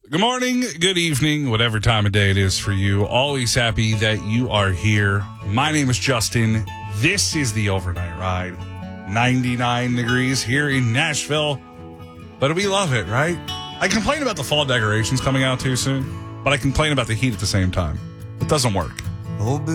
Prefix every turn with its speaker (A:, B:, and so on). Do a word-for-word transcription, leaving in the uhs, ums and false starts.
A: Good morning, good evening, whatever time of day it is for you. Always happy that you are here. My name is Justin. This is the Overnight Ride. ninety-nine degrees here in Nashville. But we love it, right? I complain about the fall decorations coming out too soon, but I complain about the heat at the same time. It doesn't work.